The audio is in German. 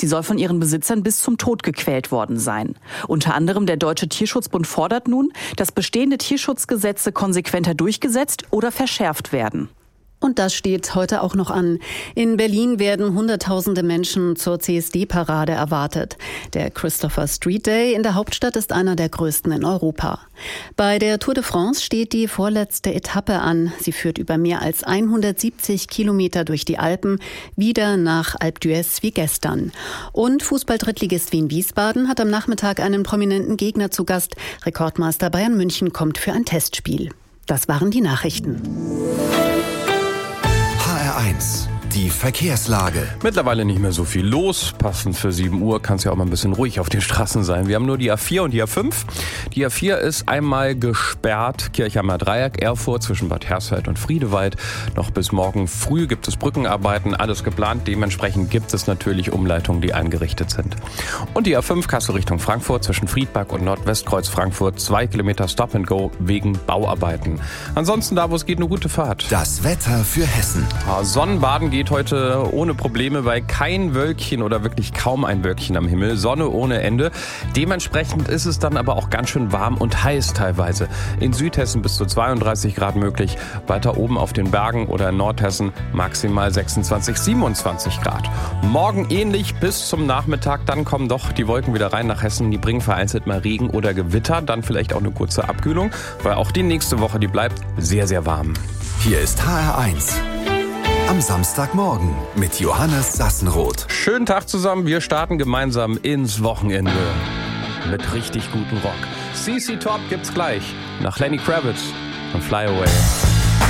Sie soll von ihren Besitzern bis zum Tod gequält worden sein. Unter anderem der Deutsche Tierschutzbund fordert nun, dass bestehende Tierschutzgesetze konsequenter durchgesetzt oder verschärft werden. Und das steht heute auch noch an. In Berlin werden Hunderttausende Menschen zur CSD-Parade erwartet. Der Christopher Street Day in der Hauptstadt ist einer der größten in Europa. Bei der Tour de France steht die vorletzte Etappe an. Sie führt über mehr als 170 Kilometer durch die Alpen, wieder nach Alpe d'Huez wie gestern. Und Fußball-Drittligist Wien Wiesbaden hat am Nachmittag einen prominenten Gegner zu Gast. Rekordmeister Bayern München kommt für ein Testspiel. Das waren die Nachrichten. HR1, die Verkehrslage. Mittlerweile nicht mehr so viel los. Passend für 7 Uhr kann es ja auch mal ein bisschen ruhig auf den Straßen sein. Wir haben nur die A4 und die A5. Die A4 ist einmal gesperrt. Kirchheimer Dreieck, Erfurt zwischen Bad Hersfeld und Friedewald. Noch bis morgen früh gibt es Brückenarbeiten. Alles geplant. Dementsprechend gibt es natürlich Umleitungen, die eingerichtet sind. Und die A5 Kassel Richtung Frankfurt zwischen Friedberg und Nordwestkreuz Frankfurt. 2 Kilometer Stop and Go wegen Bauarbeiten. Ansonsten da, wo es geht, eine gute Fahrt. Das Wetter für Hessen. Sonnenbaden geht heute ohne Probleme, weil kein Wölkchen oder wirklich kaum ein Wölkchen am Himmel. Sonne ohne Ende. Dementsprechend ist es dann aber auch ganz schön warm und heiß teilweise. In Südhessen bis zu 32 Grad möglich. Weiter oben auf den Bergen oder in Nordhessen maximal 26, 27 Grad. Morgen ähnlich bis zum Nachmittag. Dann kommen doch die Wolken wieder rein nach Hessen. Die bringen vereinzelt mal Regen oder Gewitter. Dann vielleicht auch eine kurze Abkühlung, weil auch die nächste Woche, die bleibt sehr, sehr warm. Hier ist HR1. Am Samstagmorgen mit Johannes Sassenroth. Schönen Tag zusammen. Wir starten gemeinsam ins Wochenende mit richtig guten Rock. CC Top gibt's gleich nach Lenny Kravitz und Fly Away.